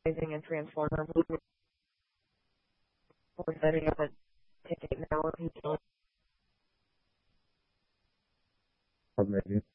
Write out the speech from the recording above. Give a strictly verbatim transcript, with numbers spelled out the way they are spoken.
Rising and Transformer movie. We're setting up a ticket now. Or maybe.